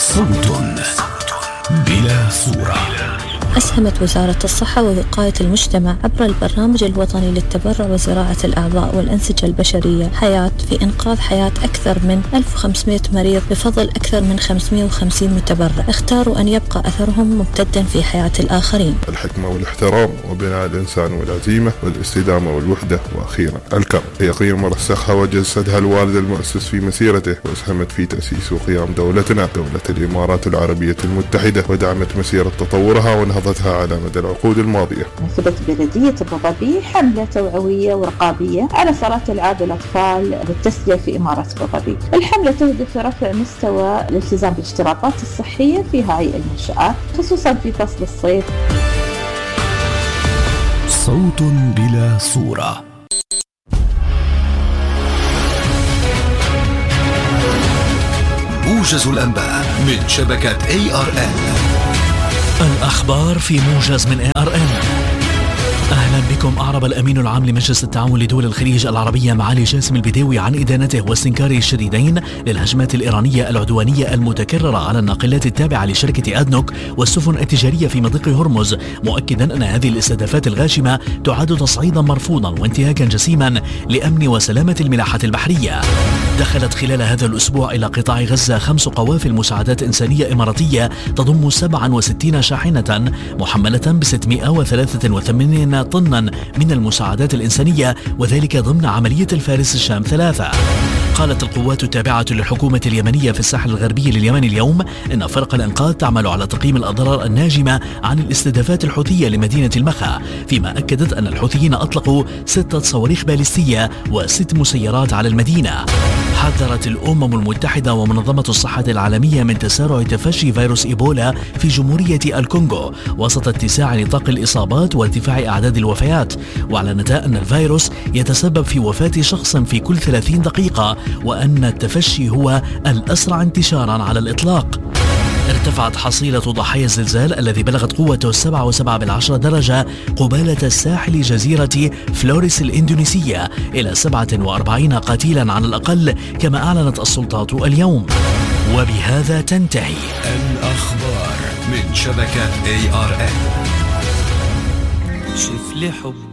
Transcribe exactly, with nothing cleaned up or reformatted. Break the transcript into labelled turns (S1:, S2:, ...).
S1: صوت بلا صورة.
S2: أسهمت وزارة الصحة ووقاية المجتمع عبر البرنامج الوطني للتبرع وزراعة الأعضاء والأنسجة البشرية حياة في إنقاذ حياة أكثر من ألف وخمسمائة مريض بفضل أكثر من خمسمائة وخمسين متبرع اختاروا أن يبقى أثرهم ممتدا في حياة الآخرين.
S3: الحكمة والاحترام وبناء الإنسان والعزيمة والاستدامة والوحدة، وأخيرا الكرم هي قيم رسخها وجسدها الوالد المؤسس في مسيرته، وأسهمت في تأسيس وقيام دولتنا دولة الإمارات العربية المتحدة، ودعمت مسيرة تطورها ونهضتها على مدى العقود الماضية.
S4: نفذت بلدية أبوظبي حملة توعوية ورقابية على صلاة العاب الأطفال للتسلية في إمارة أبوظبي. الحملة تهدف لرفع مستوى الالتزام بالاشتراطات الصحية في هذه المنشآت خصوصا في فصل الصيف.
S1: صوت بلا صورة. موجز الأنباء من شبكة إيه آر إن.
S5: الأخبار في موجز من إيه آر إن. أهلا بكم. أعرب الأمين العام لمجلس التعاون لدول الخليج العربية معالي جاسم البديوي عن إدانته واستنكاره الشديدين للهجمات الإيرانية العدوانية المتكررة على الناقلات التابعة لشركة أدنوك والسفن التجارية في مضيق هرمز، مؤكدا أن هذه الاستهدافات الغاشمة تعد تصعيدا مرفوضا وانتهاكا جسيما لأمن وسلامة الملاحة البحرية. دخلت خلال هذا الأسبوع إلى قطاع غزة خمس قوافل مساعدات إنسانية إماراتية تضم سبعة وستين شاحنة محملة ب ستمائة وثلاثة وثمانين طنا من المساعدات الإنسانية، وذلك ضمن عملية الفارس الشام ثلاثة. قالت القوات التابعة للحكومة اليمنية في الساحل الغربي لليمن اليوم إن فرق الإنقاذ تعمل على تقييم الأضرار الناجمة عن الاستهدافات الحوثية لمدينة المخا، فيما أكدت أن الحوثيين أطلقوا ستة صواريخ باليستية وست مسيرات على المدينة. حذرت الأمم المتحدة ومنظمة الصحة العالمية من تسارع تفشي فيروس إيبولا في جمهورية الكونغو وسط اتساع نطاق الإصابات وارتفاع أعداد الوفيات، واعلنتا أن الفيروس يتسبب في وفاة شخص في كل ثلاثين دقيقة، وأن التفشي هو الأسرع انتشارا على الإطلاق. ارتفعت حصيلة ضحايا الزلزال الذي بلغت قوته سبعة وسبعة بالعشرة درجة قبالة ساحل جزيرة فلوريس الإندونيسية إلى سبعة وأربعين قتيلا على الأقل، كما أعلنت السلطات اليوم. وبهذا تنتهي
S1: الأخبار من شبكة إيه آر إن.
S5: شوف لي حب